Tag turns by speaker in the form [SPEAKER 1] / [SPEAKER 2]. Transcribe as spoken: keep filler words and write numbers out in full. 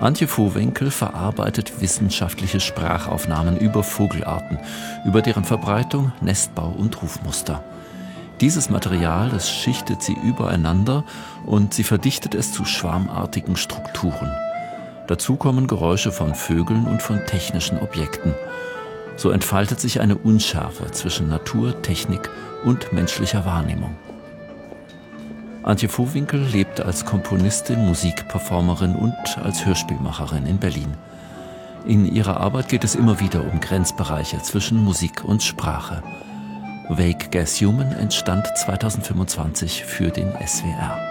[SPEAKER 1] Antje Vohwinkel verarbeitet wissenschaftliche Sprachaufnahmen über Vogelarten, über deren Verbreitung, Nestbau und Rufmuster. Dieses Material, das schichtet sie übereinander und sie verdichtet es zu schwarmartigen Strukturen. Dazu kommen Geräusche von Vögeln und von technischen Objekten. So entfaltet sich eine Unschärfe zwischen Natur, Technik und menschlicher Wahrnehmung. Antje Vohwinkel lebt als Komponistin, Musikperformerin und als Hörspielmacherin in Berlin. In ihrer Arbeit geht es immer wieder um Grenzbereiche zwischen Musik und Sprache. Vague Gas Human entstand zweitausendfünfundzwanzig für den S W R.